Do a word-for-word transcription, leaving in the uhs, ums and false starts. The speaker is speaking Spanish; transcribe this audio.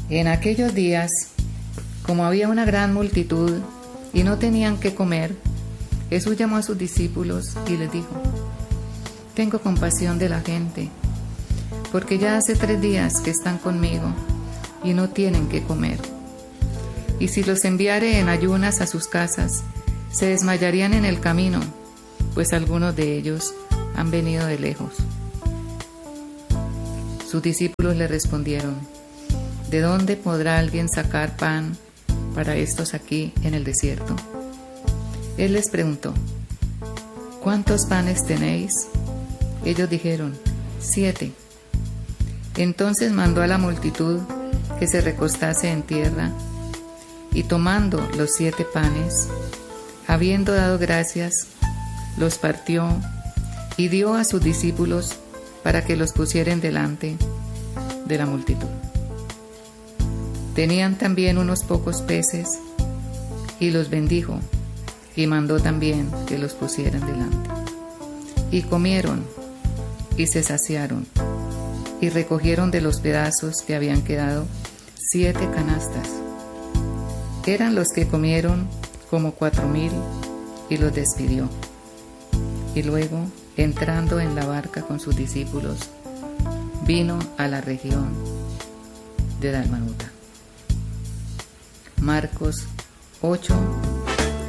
En aquellos días, como había una gran multitud y no tenían qué comer, Jesús llamó a sus discípulos y les dijo: tengo compasión de la gente, porque ya hace tres días que están conmigo y no tienen qué comer. Y si los enviare en ayunas a sus casas, se desmayarían en el camino, pues algunos de ellos han venido de lejos. Sus discípulos le respondieron: ¿de dónde podrá alguien sacar pan para estos aquí en el desierto? Él les preguntó: ¿cuántos panes tenéis? Ellos dijeron: siete. Entonces mandó a la multitud que se recostase en tierra, y tomando los siete panes, habiendo dado gracias, los partió y dio a sus discípulos para que los pusieran delante de la multitud. Tenían también unos pocos peces, y los bendijo, y mandó también que los pusieran delante. Y comieron, y se saciaron, y recogieron de los pedazos que habían quedado siete canastas. Eran los que comieron como cuatro mil, y los despidió. Y luego, entrando en la barca con sus discípulos, vino a la región de Dalmanuta. Marcos ocho,